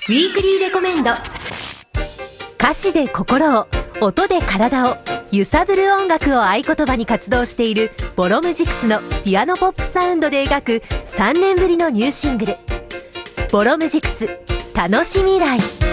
ウィークリーレコメンド。 歌詞で心を、音で体を揺さぶる音楽を合言葉に活動しているボロムジクスのピアノポップサウンドで描く3年ぶりのニューシングル、ボロムジクス楽しみらい。